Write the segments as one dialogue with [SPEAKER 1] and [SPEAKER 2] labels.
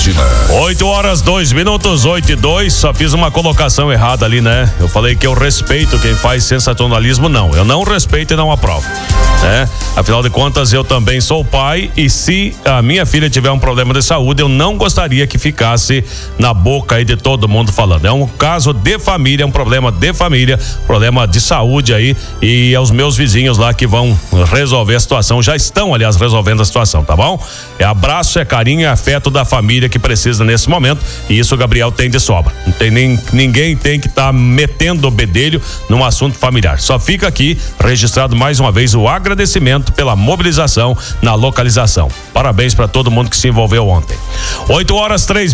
[SPEAKER 1] página.
[SPEAKER 2] 8h02, 8:02. Só fiz uma colocação errada ali, né? Eu falei que eu respeito quem faz sensacionalismo. Não, eu não respeito e não aprovo, né? Afinal de contas, eu também sou pai, e se a minha filha tiver um problema de saúde, eu não gostaria que ficasse na boca aí de todo mundo falando. É um caso de família, é um problema de família, problema de saúde aí, e é os meus vizinhos lá que vão resolver a situação. Já estão, aliás, resolvendo a situação, tá bom? É abraço, é carinho, é afeto da família que precisa nesse momento, e isso o Gabriel tem de sobra. Não tem ninguém tem que estar metendo o bedelho num assunto familiar. Só fica aqui registrado mais uma vez o agradecimento pela mobilização na localização. Parabéns para todo mundo que se envolveu ontem. 8h03,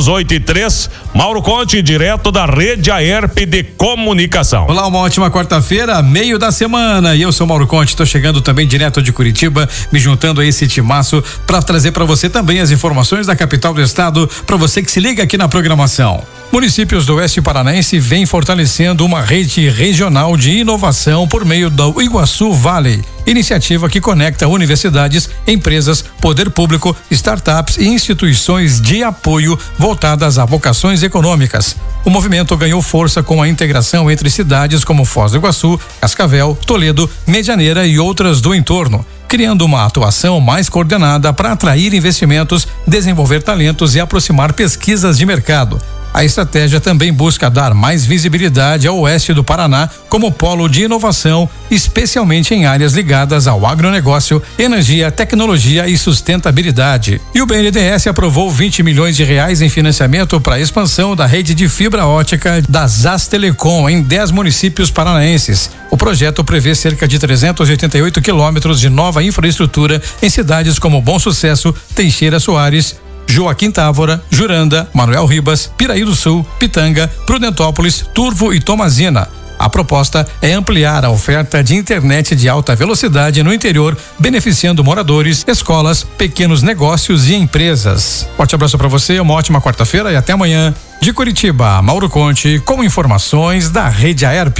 [SPEAKER 2] 8:03. Mauro Conte, direto da Rede Aerp de Comunicação.
[SPEAKER 3] Olá, uma ótima quarta-feira, meio da semana, e eu sou Mauro Conte, estou chegando também direto de Curitiba, me juntando a esse timaço para trazer para você também as informações da capital do estado, para você que se liga aqui na programação. Municípios do Oeste Paranaense vêm fortalecendo uma rede regional de inovação por meio do Iguaçu Valley, iniciativa que conecta universidades, empresas, poder público, startups e instituições de apoio voltadas a vocações econômicas. O movimento ganhou força com a integração entre cidades como Foz do Iguaçu, Cascavel, Toledo, Medianeira e outras do entorno, criando uma atuação mais coordenada para atrair investimentos, desenvolver talentos e aproximar pesquisas de mercado. A estratégia também busca dar mais visibilidade ao oeste do Paraná como polo de inovação, especialmente em áreas ligadas ao agronegócio, energia, tecnologia e sustentabilidade. E o BNDES aprovou 20 milhões de reais em financiamento para a expansão da rede de fibra ótica da ZAS Telecom em 10 municípios paranaenses. O projeto prevê cerca de 388 quilômetros de nova infraestrutura em cidades como Bom Sucesso, Teixeira Soares, Joaquim Távora, Juranda, Manuel Ribas, Piraí do Sul, Pitanga, Prudentópolis, Turvo e Tomazina. A proposta é ampliar a oferta de internet de alta velocidade no interior, beneficiando moradores, escolas, pequenos negócios e empresas. Forte abraço para você, uma ótima quarta-feira e até amanhã. De Curitiba, Mauro Conte, com informações da Rede Aerp.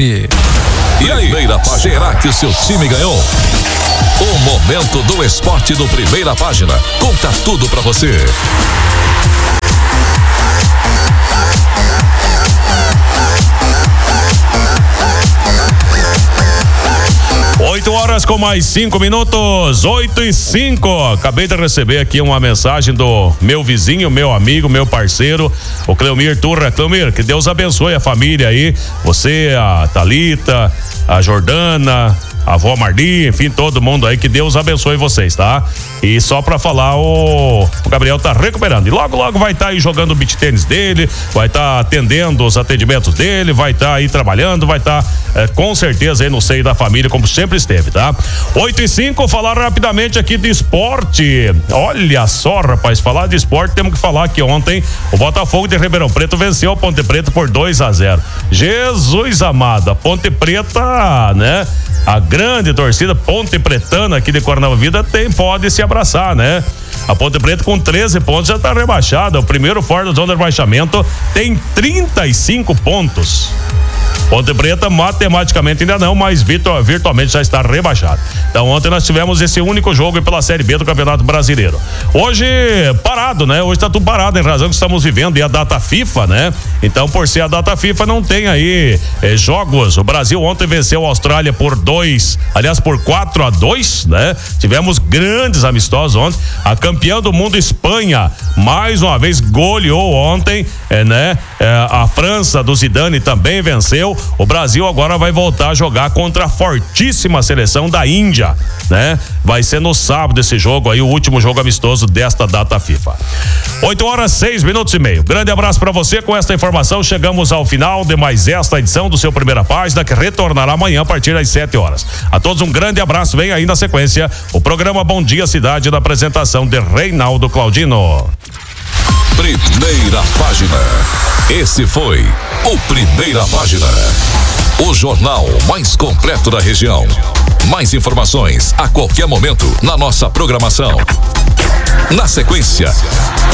[SPEAKER 1] E aí, primeira página, será que o seu time ganhou? O momento do esporte do Primeira Página. Conta tudo pra você.
[SPEAKER 2] 8h com mais 5 minutos, 8:05. Acabei de receber aqui uma mensagem do meu vizinho, meu amigo, meu parceiro, o Cleomir Turra. Cleomir, que Deus abençoe a família aí, você, a Thalita, a Jordana, a avó Marli, enfim, todo mundo aí, que Deus abençoe vocês, tá? E só pra falar, o Gabriel tá recuperando, e logo vai estar aí jogando o beach tênis dele, vai estar atendendo os atendimentos dele, vai estar aí trabalhando, vai estar com certeza aí no seio da família, como sempre esteve, tá? 8:05, falar rapidamente aqui de esporte. Olha só, rapaz, falar de esporte, temos que falar que ontem o Botafogo de Ribeirão Preto venceu a Ponte Preta por 2-0. Jesus amado, a Ponte Preta, né? A grande torcida Ponte Pretana aqui de Coronel Vida pode se abraçar, né? A Ponte Preta com 13 pontos já está rebaixada. O primeiro fora da zona de rebaixamento tem 35 pontos. Ponte Preta matematicamente ainda não, mas virtualmente já está rebaixado. Então ontem nós tivemos esse único jogo pela Série B do Campeonato Brasileiro. Hoje parado, né? Hoje tá tudo parado em razão que estamos vivendo e a data FIFA, né? Então por ser a data FIFA não tem aí jogos. O Brasil ontem venceu a Austrália por 4-2, né? Tivemos grandes amistosos ontem. A campeã do mundo Espanha mais uma vez goleou ontem, né? A França do Zidane também venceu. O Brasil agora vai voltar a jogar contra a fortíssima seleção da Índia, né? Vai ser no sábado esse jogo aí, o último jogo amistoso desta data FIFA. 8h06:30. Grande abraço para você. Com esta informação chegamos ao final de mais esta edição do seu Primeira Página, que retornará amanhã a partir das 7h. A todos um grande abraço. Vem aí na sequência o programa Bom Dia Cidade, da apresentação de Reinaldo Claudino.
[SPEAKER 1] Primeira Página. Esse foi o Primeira Página, o jornal mais completo da região. Mais informações a qualquer momento na nossa programação. Na sequência,